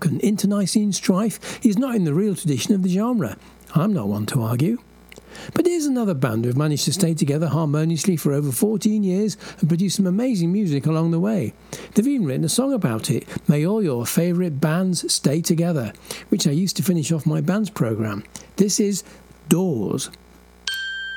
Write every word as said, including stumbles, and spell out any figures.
rock and internecine strife is not in the real tradition of the genre. I'm not one to argue. But here's another band who have managed to stay together harmoniously for over fourteen years and produce some amazing music along the way. They've even written a song about it, May All Your Favourite Bands Stay Together, which I used to finish off my bands programme. This is Doors.